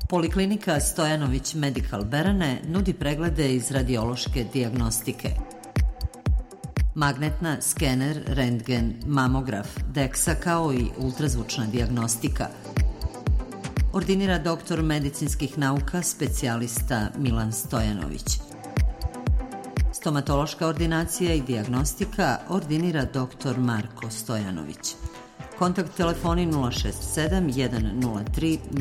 Poliklinika Stojanović Medical Berane nudi preglede iz radiološke dijagnostike. Magnetna, skener, rentgen, mamograf, DEXA kao i ultrazvučna dijagnostika. Ordinira doktor medicinskih nauka, specijalista Milan Stojanović. Stomatološka ordinacija i diagnostika ordinira dr. Marko Stojanović. Kontakt telefoni 067 103